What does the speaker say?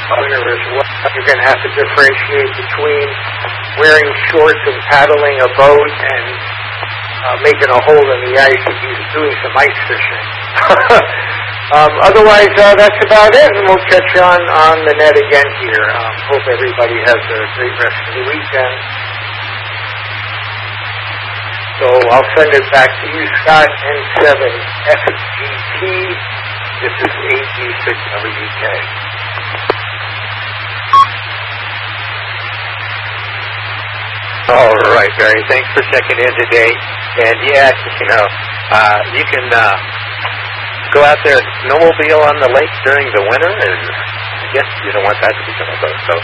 winter as well. You're going to have to differentiate between wearing shorts and paddling a boat and making a hole in the ice and doing some ice fishing. Otherwise, that's about it, and we'll catch you on the net again here. Hope everybody has a great rest of the weekend. So I'll send it back to you, Scott, N7FGT. This is AG6WK. All right, Barry. Thanks for checking in today. And yeah, you can go out there and snowmobile on the lake during the winter, and I guess you don't want that to become a boat. So